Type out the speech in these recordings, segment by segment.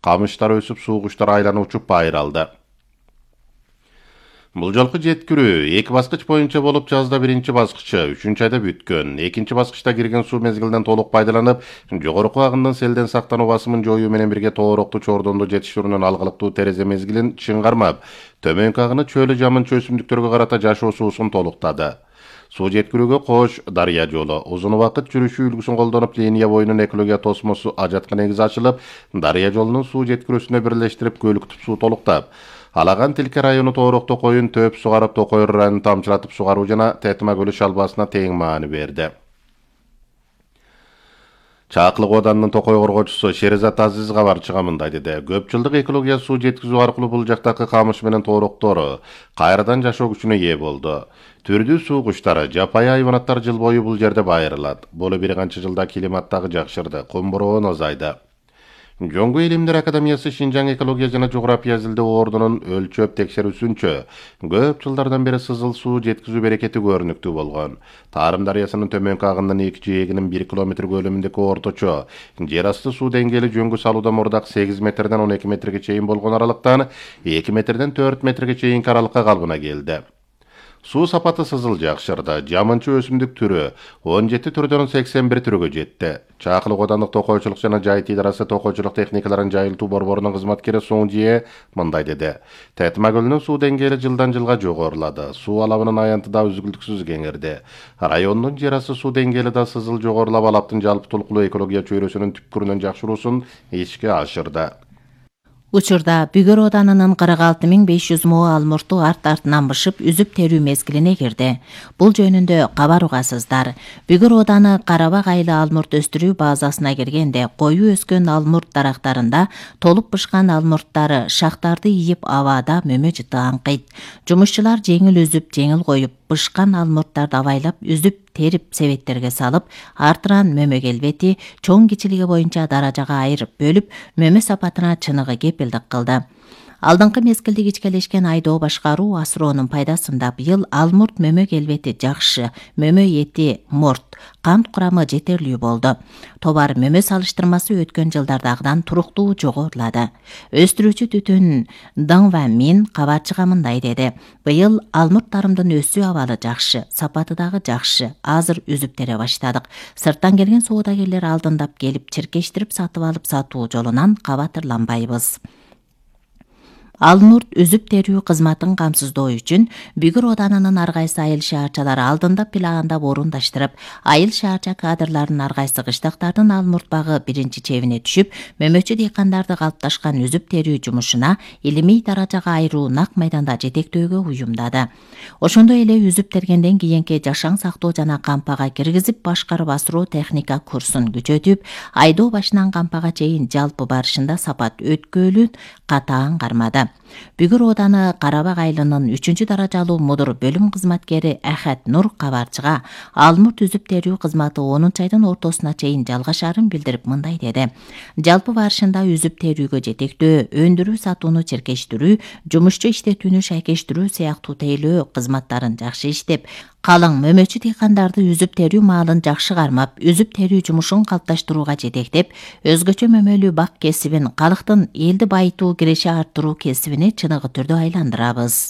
камыштар өсүп, суу куштары айланып учуп байыр алды. Бул жолку жеткирүү эки баскыч боюнча болуп, жазда биринчи баскычы 3-айда бүткөн. Экинчи баскычта кирген суу мезгилинен толук пайдаланып, жогорку агымдан селден сактануу басымын жоюу менен бирге тоорокту чордонду жетиштирүүнүн алгылыктуу терезе мезгилин чың кармап, төмөнкү агыны чөлү жамынчы өсүмдүктөргө карата жашоо суусун толуктады. Суу жеткирүүгө Кош дарыя жолу узун убакыт жүрүшүү үлгүсүн колдонуп, линия боюнун экология тосмосу ажатка негизи ачылып, дарыя жолунун суу жеткирүүсүнө бирлештирип, көлүктүп суу толуктап, Алаган Тилке району тоорокто коюн төп сугарып, Токой районун тамчылатып сугаруу жана Тетима көлү шалбасына тең маани берди. Чакылык Оданынын Токой коргоочусу Шеризат Азиз кабар чыга мындай деди. Көп жылдык экология суу жеткизүү аркылуу бул жактагы камыш менен тоороктору кайрадан жашоо күчүнө ээ болду. Түрдүү суу куштары, жапайы хайванаттар жыл бою бул жерде байырылат. Болу бир канча жылда климаттагы жакшырды, кум бороон азайды. Жоңгу Илимдер Академиясы Шинжаң экология жана жография изилдөө ордунун өлчөп текшерүүсүнчө көп жылдардан бери сызыл суу жеткизүү берекети көрүнүктүү болгон. Тарым дарыясынын төмөнкү агынын 2 жээгинин 1 километр көлөмүндөгү орточо жер асты суу деңгээли жөңгү салууда мурдак 8 метрден 12 метрге чейин болгон аралыктан 2 метрден 4 метрге чейинки аралыкка калыбына келди. Суу сапаты сызыл жакшырды. Жамынчы өсүмдүк түрү 17 түрдөн 81 түргө жетти. Чакылык Одандык токойчулук жана жайыт идарасы токойчулук техникаларын жайылтуу борборунун кызматкери Соң Жие мындай деди. Тетима көлүнүн суу деңгээли жылдан жылга жогорулады. Суу алабынын аянты да үзгүлтүксүз кеңирди. Райондун жер асты суу деңгээли да сызыл жогорулап, алаптын жалпы толкулуу экология чөйрөсүнүн түпкүрүнөн жакшыруусун ишке ашырды. Учурда Бүгөр Оданынын 46.500 moo алмурту арт-артынан бышып, үзүп терүү мезгилине кирди. Бул жөнүндө кабар угасыздар. Бүгөр Оданы Карабак айыл алмурт өстүрүү базасына киргенде, коюу өскөн алмурт дарактарында толуп бышкан алмурттары шактарды ийип абада мөмө жыты аңкыйт. Жумушчулар жеңил үзүп, жеңил коюп, бышкан алмурттарды абайлап, үзүп терип себеттерге салып, артынан мөмө келбети, чоң кичилиги боюнча даражага айырып бөлүп, мөмө сапатына чыныгы кепилдик кылды. Алдыңкы мезгилде кичкелешкен айдоо башкаруу асыроонун пайдасында быйыл алмурт мөмө келбети жакшы, мөмө эти морт, кант курамы жетерлүү болду. Товар мөмө салыштырмасы өткөн жылдардагыдан туруктуу жогорулады. Өстүрүүчү түтүн Дыңва Мин кабар чыга мындай деди. Быйыл алмурттарымдын өсүү абалы жакшы, сапаты дагы жакшы. Азыр үзүп тере баштадык. Сырттан келген соодагерлер алдындап келип, чиркештирип сатып алып сатуу жолунан кабатырланбайбыз. Алмурт үзүп терүү кызматын камсыздоо үчүн Бүгөр Оданынын ар кайсы айыл шаарчалары алдындап пилагандап орундаштырып, айыл шаарча кадрларынын ар кайсы кыштактардын алмурт багы биринчи чебине түшүп, мөмөчү дыйкандарды калыпташкан үзүп терүү жумушуна илимий даражага айыруу нак майданда жетектөөгө уюмдады. Ошондой эле үзүп тергенден кийинки жашаң сактоо жана кампага киргизип башкарып асыруу техника курсун күчөтүп, айдоо башынан кампага чейин жалпы барышында сапат өткөөлүн катаан кармады. Бүгөр Оданы Карабак айылынын 3-даражалуу мудур бөлүм кызматкери Ахат Нур кабарчыга алмурт үзүп терүү кызматы 10-айдын ортосуна чейин жалгашарын билдирип мындай деди. Жалпы барышында үзүп терүүгө жетектөө, өндүрүү сатууну чиркештирүү, жумушчу иштетүүнү шайкештирүү сыяктуу тейлөө кызматтарын жакшы иштеп, калың мөмөчү дыйкандарды үзүп терүү маалын жакшы кармап, үзүп терүү жумушун калыпташтырууга жетектеп, өзгөчө мөмөлүү бак кесибин, калктын элди байытуу, киреше арттыруу кесибине чыныгы түрдө айландырабыз.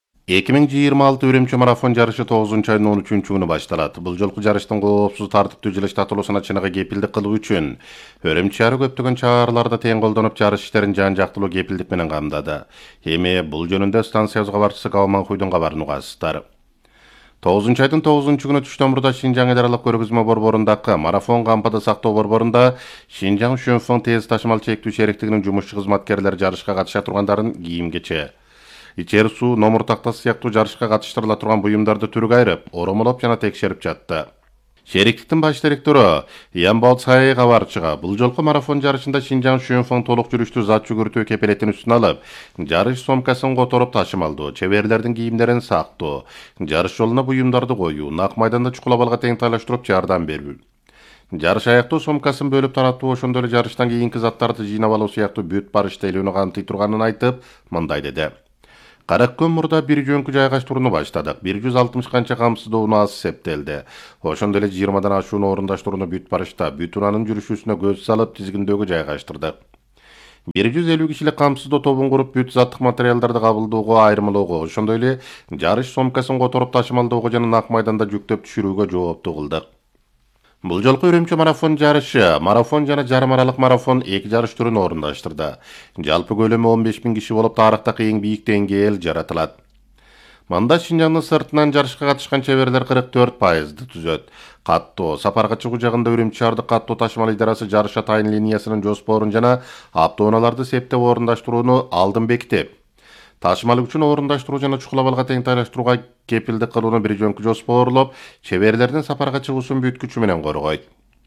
2026 Үрөмчү марафон жарышы 9-айдын 13-күнү башталат. Бул жолку жарыштын коопсуз тартиптүү жылыштатылуусуна чыныгы кепилдик кылуу үчүн Үрөмчү шаары көптөгөн чараларды тең колдонуп, жарыш иштерин жан-жактылуу кепилдик менен камдады. Эми бул жөнүндө станциябыз кабарчысы Калманкуйдун кабарын угасыздар. 9-айдын 9-күнү түштөн мурда Шинжаң идаралык көргөзмө борборундагы марафон кампады сактоо борборунда Шинжаң Шөнфоң тез ташымал чектүү шериктигинин жумушчу кызматкерлери жарышка катыша тургандарын кийим-кече, ичер суу, номур тактасы сыяктуу жарышка катыштырыла турган буюмдарды түргө айырып, оромолоп жана текшерип жатты. Шериктиктин баш директору Ямбал Цай кабарчыга бул жолку марафон жарышында Шинжаң Шөнфоң толук жүрүштүү зат жүгүртүү кепелетин үстүнө алып, жарыш сомкасын которуп ташымалдоо, чеберлердин кийимдерин сактоо, жарыш жолуна буюмдарды коюу, нак майданда чукулабалга тең тайлаштырып жардам берүү. Жарыш аяктоо сомкасын бөлүп таратуу, ошондой эле жарыштан кийинки заттарды жыйнап алуу сыяктуу бүт бар иштелүүнү камтый турганын айтып, мындай деди. 40 күн мурда бир жөнкү жайгаштырууну баштадык. 160 канча камсыздоону аз септелди. Ошондой эле 20дан ашууну орундаштырууну бүт барышта, бүт унаанын жүрүшүүсүнө көз салып, тизгиндөөгө жайгаштырдык. 150 кишилик камсыздоо тобун куруп бүт заттык материалдарды кабылдоого, айырмалоого, ошондой эле жарыш сомкасын которуп ташымалдоого жана нак майданда жүктөп түшүрүүгө жооптуу кылдык. Бул жолку Үрүмчү марафон жарышы, марафон жана жарым аралык марафон 2 жарыш түрүн орундаштырды. Жалпы көлөмү 15.000 киши болуп, тарыхтагы эң бийик деңгээл жаратылат. Мында Шинжаңдын сыртынан жарышка катышкан чеберлер 44%ды түзөт. Каттоо сапарга чыгуу жагында Үрүмчү шаардык каттоо ташымал идарасы жарыш атайын линиясынын жоспорун жана автоунааларды септеп орундаштырууну алдын бекитип, ташымал үчүн орундаштыруу жана чукулабалга теңтайлаштырууга кепилдик кылууну бир жөнкү жоспорлоп, чеберлердин сапарга чыгуусун бүт күчү менен коргойт.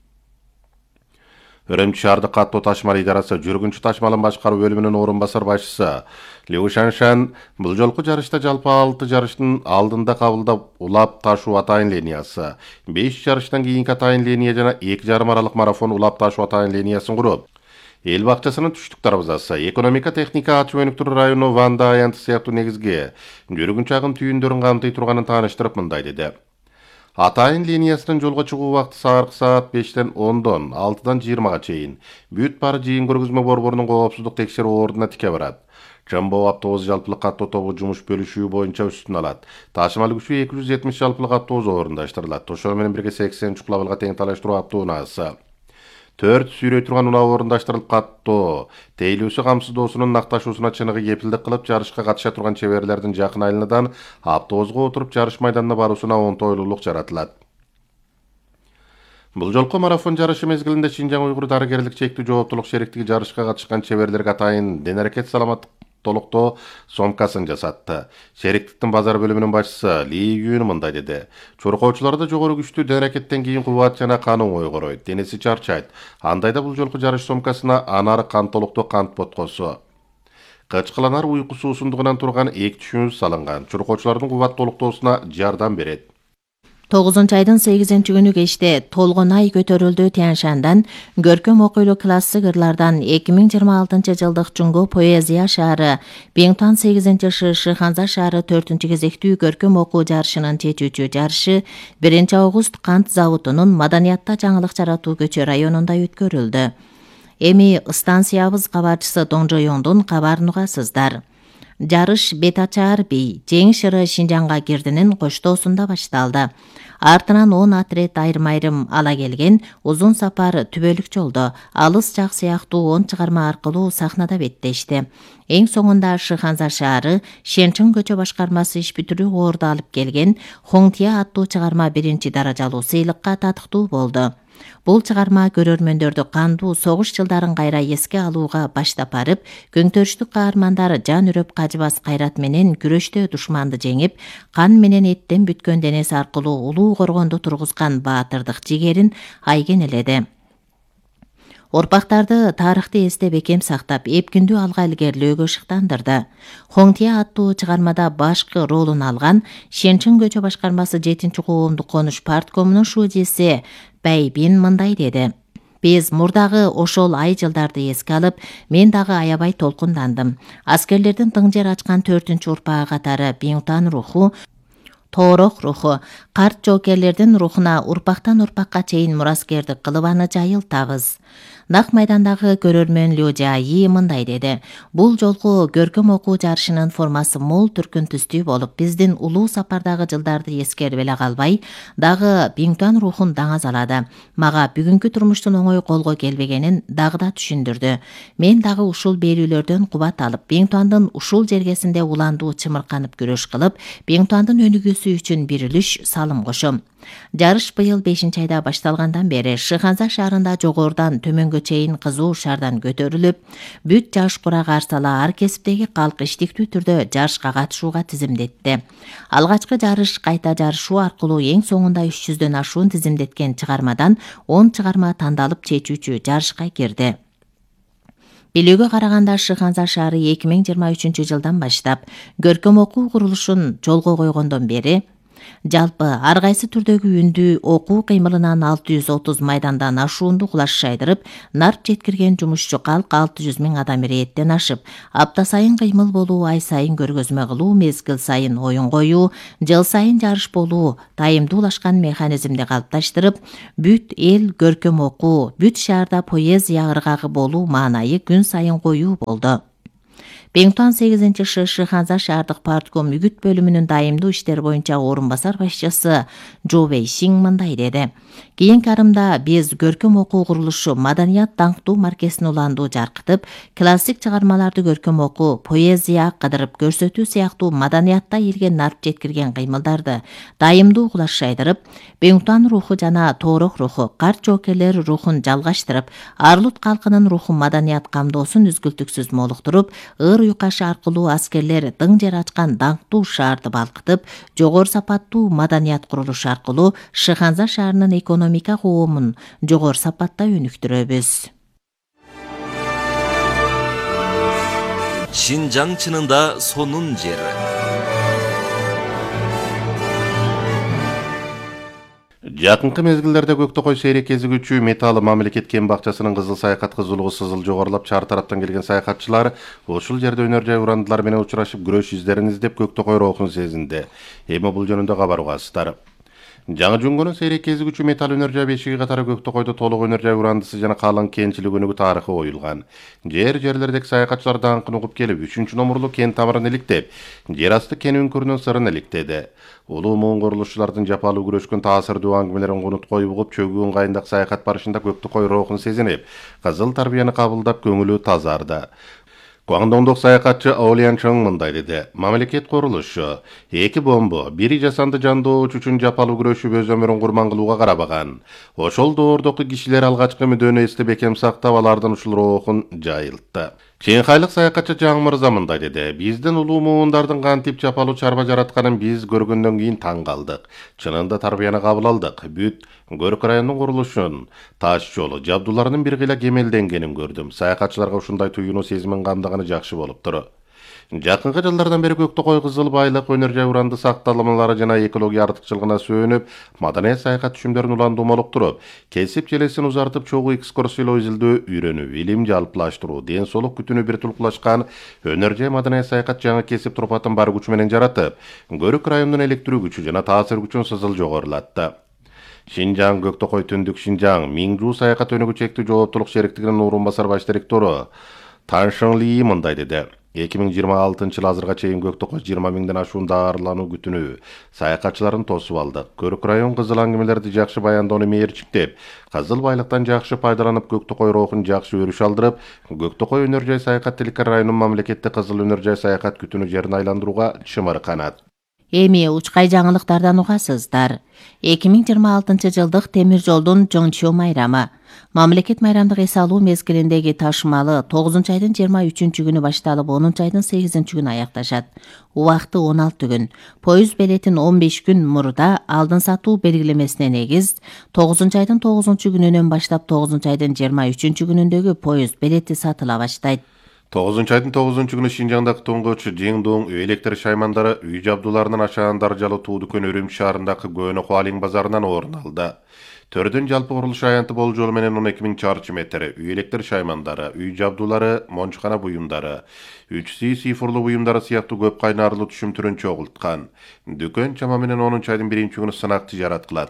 Үрүмчү шаардык каттоо ташымал идарасы жүргүнчү ташмалын башкаруу бөлүмүнүн орун басар башчысы Лю Шаншан бул жолку жарышта жалпы 6 жарыштын алдында кабылдап улап ташуу атайын линиясы, 5 жарыштан кийинки атайын линия жана 2 жарым аралык марафон улап ташуу атайын линиясын куруп, эл бакчасынын түштүк дарбазасы, экономика техника ачуу өнүктүрүү району Ванда аянты сыяктуу негизги жүргүнчү агым түйүндөрүн камтый турганын тааныштырып мындай деди. Атайын линиясынын жолго чыгуу убакыты саат 5-тен 10-дон 6-дан 20-га чейин. Бүт бары жыйын көргөзмө борборунун коопсуздук текшерүү ордуна тике барат. Жамбоо автобус жалпылык каттоо тобу жумуш бөлүшүү боюнча үстүн алат. Ташымал күчү 270 жалпылык автобус орундаштырылат. Ошол менен бирге 80 чукулабалга теңтайлаштыруу автоунаасы. 4 сүйрөй турган унаа орундаштырылып, каттоо тейлүүсү камсыздоосунун накташуусуна чыныгы кепилдик кылып, жарышка катыша турган чеберлердин жакын айылынан автобуска отуруп жарыш майданына баруусуна оңтойлуулук жаратылат. Бул жолку марафон жарышы мезгилинде Шинжаң уйгур дарыгерлик чектүү жооптулук шериктиги жарышка катышкан чеберлерге атайын ден аракет саламаттык толуктоо сомкасын жасатты. Шериктиктин базар бөлүмүнүн башчысы Ли Юн мындай деди. Чуркоочуларда жогору күчтүү ден аракеттен кийин кубат жана канын ойгоройт, денеси чарчайт. Андайда бул жолку жарыш сомкасына анар кан толуктоо кант боткосу, кычкыланар уйку суусундугунан турган 2 түшүнүз салынган. Чуркоочулардын кубат толуктоосуна жардам берет. 9-айдын 8-күнү кечте толгон ай көтөрүлдү. Тяньшандан көркөм окуйлуу классик ырлардан 2026-жылдык Чуңго поэзия шаары, Биңтуан 8-шы Шыханза шаары 4-кезектүү көркөм окуу жарышынын чечүүчү жарышы 1-август кант заводунун маданиятта жаңылык жаратуу көчө районунда өткөрүлдү. Эми станциябыз кабарчысы Доңжоёңдун кабарын угасыздар. Жарыш Бетачаар бий, Жеңиш ыры Шинжаңга кирдинин коштоосунда башталды. Артынан 10 отряд айрым-айрым ала келген узун сапар түбөлүк жолдо, алыс жак сыяктуу 10 чыгарма аркылуу сахнада беттешти. Эң соңунда Шыханза шаары Шенчиң көчө башкармасы иш бүтүрүү орду алып келген Хоңтия аттуу чыгарма 1-даражалуу сыйлыкка татыктуу болду. Бул чыгарма көрөрмөндөрдү кандуу согуш жылдарын кайра эске алууга баштап барып, көңтөрүштүк каармандар жан үрөп кажыбас кайрат менен күрөштө душманды жеңип, кан менен эттен бүткөн денеси аркылуу улуу коргондо тургузган баатырдык жигерин айген эледи. Орпактарды тарыхты эсте бекем сактап, эпкиндүү алга илгерилөөгө шыктандырды. Хоңтия аттуу чыгармада башкы ролун алган Шенчиң көчө башкармасы 7-коомдук конуш парткомунун шуудеси Бәйбин мындай деди. Биз мурдагы ошол ай жылдарды эске алып, мен дагы аябай толкундандым. Аскерлердин тың жер ачкан 4-урпагы катары Биңтуан руху, Тоорок руху, карт жоокерлердин рухуна урпактан урпакка чейин мураскердик кылып аны жайылтабыз. Нак майдандагы көрөрмөн Лю Жаи мындай деди. Бул жолку көркөм окуу жарышынын формасы мол түркүн түстүү болуп, биздин улуу сапардагы жылдарды эскерип эле калбай, дагы Биңтуан рухун даңазалады. Мага бүгүнкү турмуштун оңой колго келбегенин дагы да түшүндүрдү. Мен дагы ушул берүүлөрдөн кубат алып, Биңтуандын ушул жергесинде уландуу чымырканып күрөш кылып, Биңтуандын өнүгүүсү үчүн бир үлүш салым кошом. Жарыш быйыл 5-айда башталгандан бери Шыханза шаарында жогорудан төмөнгө чейин кызуу шаардан көтөрүлүп, бүт жаш кура карсала ар кесиптеги калк иштиктүү түрдө жарышка катышууга тизимдетти. Алгачкы жарыш кайта жарышуу аркылуу эң соңунда 300дөн ашуун тизимдеткен чыгармадан 10 чыгарма тандалып чечүүчү жарышка кирди. Билүүгө караганда Шыханза шаары 2023-жылдан баштап көркөм окуу курулушун жолго койгондон бери Жалпы ар кайсы түрдөгү үндүү окуу кыймылынан 630 майдандан ашуунду кулаш шайдырып, нарт жеткирген жумушчу калк 600 000 адам ирээттен ашып, апта сайын кыймыл болуу, ай сайын көргөзмө кылуу, мезгил сайын оюн коюу, жыл сайын жарыш болуу тайымдуулашкан механизмди калыпташтырып, бүт эл көркөм окуу, бүт шаарда поэзия ыргагы болуу маанайы күн сайын коюу болду. Беңтуан 8-ши Шыханза шаардык партком үгүт бөлүмүнүн дайымдуу иштер боюнча орун басар башчысы Жо Вейшиң мындай деди. Кийинки арымда биз көркөм окуу курулушу маданият даңктуу маркесин уландуу жаркытып, классик чыгармаларды көркөм окуу, поэзия кыдырып көрсөтүү сыяктуу маданиятта элге нарт жеткирген кыймылдарды дайымдуу кулаш шайдырып, Беңтуан руху жана Тоорох руху, карт жоокерлер рухун жалгаштырып, Арлут калкынын руху маданият камдоосун үзгүлтүксүз молуктуруп, ыр уйкашы аркылуу аскерлер дың жер ачкан даңктуу шаарды балкытып, жогору сапаттуу маданият курулушу аркылуу Шыханза шаарынын экономика коомун жогору сапатта өнүктүрөбүз. Шинжаң чынында сонун жери. Жакынкы мезгилдерде Көктөкөй сейрек кезигүүчү Металы мамлекет кен бакчасынын кызыл саякат кызылыгы сызыл жогорулап, чар тараптан келген саякатчылар ушул жерде өнөр жай урандылар менен учурашып, күрөш издерин издеп Көктөкөй рухун сезинди. Эми бул жөнүндө кабар угасыздар. Жаңы Жунгонун сейрек кезигүүчү Метал өнөр жай бешиги катары Көктөкөйдө толук өнөр жай урандысы жана калың кенчилик өнүгүү тарыхы оюлган. Жерлердеги саякатчылар даңкын угуп келип, 3-номурлуу кен тамырын иликтеп, жер асты кен үңкүрүнүн сырын иликтеди. Улуу муун курулушчулардын жапалуу күрөшкөн таасырдуу аңгемелерин кунут коюп угуп, чөгүү ыңгайындагы саякат барышында Көктөкөй рухун сезинип, кызыл тарбияны кабылдап, көңүлү тазарды. Гуандоңдук саякатчы Аолиан Чоң мындай деди. Мамлекет курулушу 2 бомбо, бири жасанды жандооч үчүн жапалуу күрөшүп өз өмүрүн курман кылууга карабаган. Ошол доордогу кишилер алгачкы мүдөнү эстеп бекем сактап, алардын ушул рухун жайылтты. Чейинхайлык саякатчы Жаң Мырза мындай деди. Биздин улуу муундардын кантип жапалуу чарба жаратканын биз көргөндөн кийин таң калдык. Чынында тарбияны кабыл алдык. Бүт Көрк районунун курулушун, таш жолу, жабдууларынын бир кыйла кемелденгенин көрдүм. Саякатчыларга ушундай туюнуу сезимин камдаганы жакшы болуптур. Жакынкы жылдардан бери Көктөкөй кызыл байлык, өнөр жай уранды сакталымалары жана экология артыкчылыгына сүйөнүп, маданият саякат түшүмдөрүн уландуу молуктуруп, кесип желесин узартып, чогуу экскурсиялоо изилдөө, үйрөнүү, илим жалпылаштыруу, ден соолук күтүүнү бир тулкулашкан өнөр жай маданият саякат жаңы кесип турпатын бар күчү менен жаратып, Көрк районунун электирүү күчү жана таасир күчүн сызыл жогорулатты. Шинжаң Көктөкөй түндүк Шинжаң Миңжу саякат өнүгүү чектүү жооптулук шериктигинин орун басар баш директору Тан Шың Ли мындай деди. 2026 азырга чейин Көктөкөй 20 000ден ашуун даарылануу күтүнүү саякатчыларын тосуп алдык. Көрк район кызыл аңгемелерди жакшы баяндоону мээрчиктеп, кызыл байлыктан жакшы пайдаланып, Көктөкөй рухун жакшы өрүш алдырып, Көктөкөй өнөр жай саякат тилкер районунун мамлекеттик кызыл өнөр жай саякат күтүнүү жерин айландырууга чымыр канат. Эми учкай жаңылыктардан угасыздар. 2026 жылдык темир жолдун Жоңчо майрамы. Мамлекет майрамдык эс алуу мезгилиндеги ташымалы 9-айдын 23-күнү башталып, 10-айдын 8-күнү аякташат. Убакыты 16 күн. Поезд билетин 15 күн мурда алдын сатуу белгилемесине негиз 9-айдын 9-күнүнөн баштап 9-айдын 23-күнүндөгү поезд билети сатыла баштайт. 9-айдын 9-күнү Шинжаңдагы туңгуч Жиңдуң электр шаймандары үй жабдууларынын ашаандар жалы Туудукөн Өрүмчү шаарындагы Көөнө Хуалиң базарынан орун алды. Төрдүн жалпы курулуш аянты болжолу менен 12 000 чарчы метр үй электр шаймандары, үй жабдуулары, мончукана буюмдары, 3C цифрлуу буюмдары сыяктуу көп кайнарлуу түшүм түрүн чогулткан. Дүкөн чама менен 10-айдын 1-күнү сынак тижарат кылат.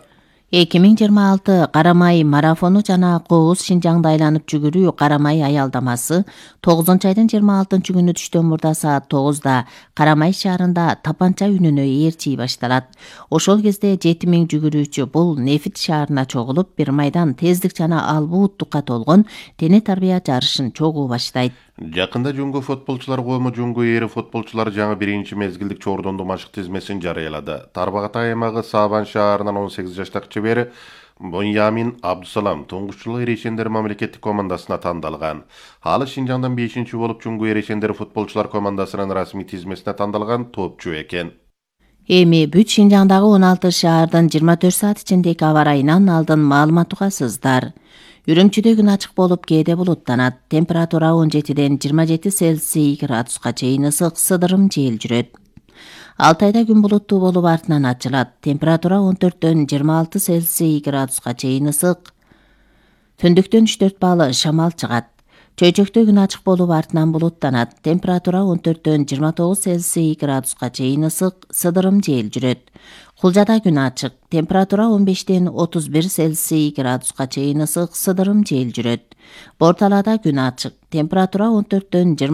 2026 Карамай марафону жана Кооз Шинжаңды айланып жүгүрүү Карамай аялдамасы 9-айдын 26-күнү түштөн мурда саат 9-да Карамай шаарында тапанча үнүнө ээрчий башталат. Ошол кезде 7000 жүгүрүүчү бул Нефит шаарына чогулуп, бир майдан тездик жана албууттукка толгон тене тарбия жарышын чогуу баштайт. Жакында Жуңгу футболчулар коому Жуңгу эри футболчулары жаңы 1-мезгилдик чордондуу машык тизмесин жарыялады. Тарбагатай аймагы Сабан шаарынан 18 жаштагы чебери Боньямин Абдусалам туңгучулук эрешендер мамлекеттик командасына тандалган. Ал Шинжаңдан 5-чи болуп Жуңгу эрешендер футболчулар командасынын расмий тизмесине тандалган топчу экен. Эми бүт Шинжаңдагы 16 шаардын 24 саат ичиндеги аба ырайынан алдын маалымат угасыздар. Үрүмчүдө күн ачык болуп, кээде булуттанат. Температура 17-ден 27 Цельсий градуска чейин ысык, сыдырым жел жүрөт. Алтайда күн булуттуу болуп артынан ачылат. Температура 14-төн 26 Цельсий градуска чейин ысык. Түндүктөн 3-4 баалы шамал чыгат. Чөйчөктө күн ачык болуп артынан булуттанат. Температура 14-төн 29 Цельсий градуска чейин ысык, сыдырым жел жүрөт. Кулжада күн ачык. Температура 15-тен 31 Цельсий градуска чейин ысык, сыдырым жел жүрөт. Борталада күн ачык. Температура 14-төн